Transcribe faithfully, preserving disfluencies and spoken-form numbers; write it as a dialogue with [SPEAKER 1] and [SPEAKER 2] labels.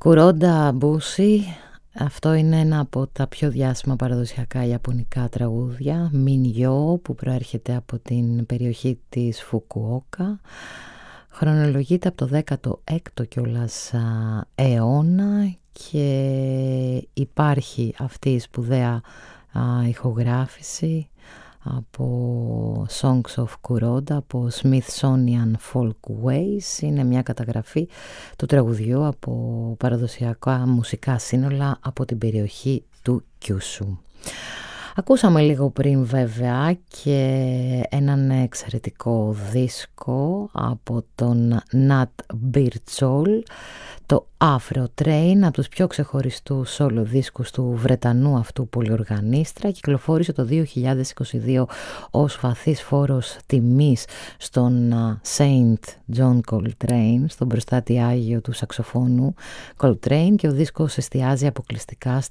[SPEAKER 1] Κουρόντα Μπούσι, αυτό είναι ένα από τα πιο διάσημα παραδοσιακά ιαπωνικά τραγούδια, Μινιό, που προέρχεται από την περιοχή της Φουκουόκα. Χρονολογείται από το δέκατο έκτο κιόλας αιώνα και υπάρχει αυτή η σπουδαία α, ηχογράφηση από Songs of Kuroda, από Smithsonian Folkways. Είναι μια καταγραφή του τραγουδιού από παραδοσιακά μουσικά σύνολα από την περιοχή του Κιούσου. Ακούσαμε λίγο πριν βέβαια και έναν εξαιρετικό δίσκο από τον Nat Birchall, το Afro Train, από τους πιο ξεχωριστούς solo δίσκους του Βρετανού αυτού πολυοργανίστρα. Κυκλοφόρησε το δύο χιλιάδες είκοσι δύο ως βαθύς φόρος τιμής στον Saint John Coltrane, στον προστάτη Άγιο του σαξοφώνου Coltrane, και ο δίσκος εστιάζει αποκλειστικά